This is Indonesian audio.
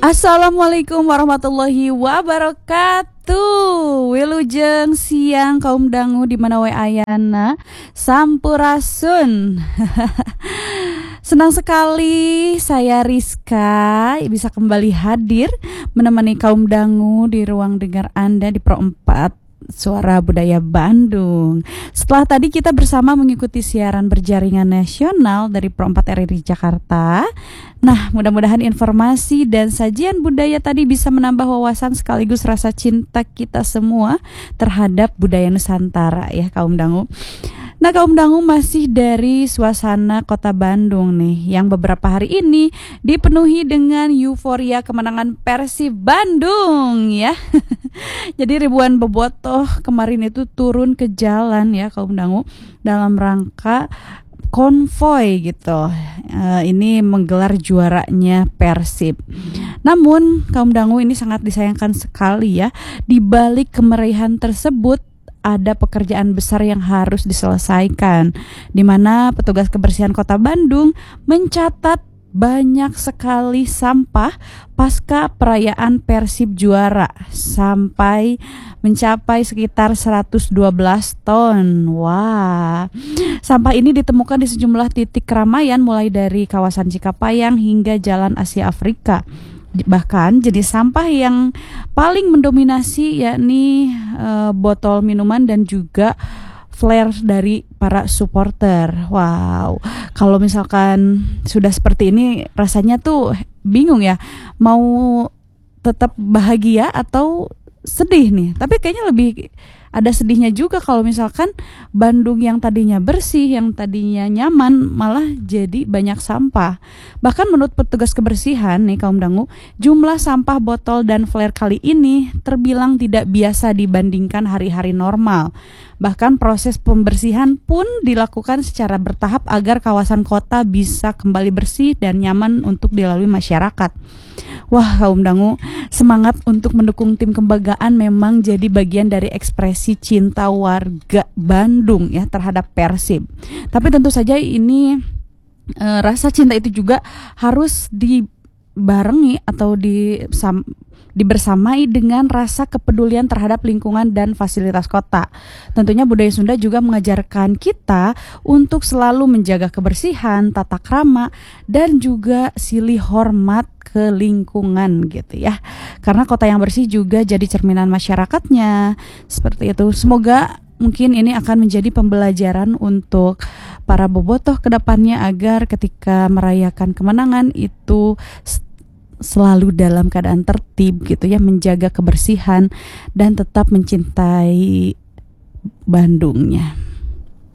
Assalamualaikum warahmatullahi wabarakatuh. Wilujeng siang kaum dangu di mana wae ayana sampurasun. Senang sekali saya Rizka bisa kembali hadir menemani kaum dangu di ruang dengar Anda di Pro 4 Suara Budaya Bandung. Setelah tadi kita bersama mengikuti siaran berjaringan nasional dari Pro 4 RRI Jakarta. Nah, mudah-mudahan informasi dan sajian budaya tadi bisa menambah wawasan sekaligus rasa cinta kita semua terhadap budaya Nusantara ya kaum dangu. Nah, kaum dangu masih dari suasana kota Bandung nih, yang beberapa hari ini dipenuhi dengan euforia kemenangan Persib Bandung ya. Jadi ribuan bobotoh kemarin itu turun ke jalan ya kaum dangu dalam rangka konvoy gitu. Ini menggelar juaranya Persib. Namun kaum dangu ini sangat disayangkan sekali ya, di balik kemeriahan tersebut ada pekerjaan besar yang harus diselesaikan, di mana petugas kebersihan Kota Bandung mencatat banyak sekali sampah pasca perayaan Persib juara sampai mencapai sekitar 112 ton. Wah. Sampah ini ditemukan di sejumlah titik keramaian mulai dari kawasan Cikapayang hingga Jalan Asia Afrika. Bahkan jenis sampah yang paling mendominasi yakni botol minuman dan juga flare dari para supporter. Wow, kalau misalkan sudah seperti ini rasanya tuh bingung ya, mau tetap bahagia atau sedih nih. Tapi kayaknya lebih ada sedihnya juga kalau misalkan Bandung yang tadinya bersih, yang tadinya nyaman, malah jadi banyak sampah. Bahkan menurut petugas kebersihan nih kaum dangu, jumlah sampah botol dan flare kali ini terbilang tidak biasa dibandingkan hari-hari normal. Bahkan proses pembersihan pun dilakukan secara bertahap agar kawasan kota bisa kembali bersih dan nyaman untuk dilalui masyarakat. Wah kaum dangu, semangat untuk mendukung tim kebanggaan memang jadi bagian dari ekspresi cinta warga Bandung ya terhadap Persib. Tapi tentu saja ini rasa cinta itu juga harus dibarengi atau dibersamai dengan rasa kepedulian terhadap lingkungan dan fasilitas kota. Tentunya budaya Sunda juga mengajarkan kita untuk selalu menjaga kebersihan, tata krama, dan juga silih hormat ke lingkungan gitu ya. Karena kota yang bersih juga jadi cerminan masyarakatnya. Seperti itu. Semoga mungkin ini akan menjadi pembelajaran untuk para bobotoh ke depannya agar ketika merayakan kemenangan itu selalu dalam keadaan tertib gitu ya, menjaga kebersihan dan tetap mencintai Bandungnya.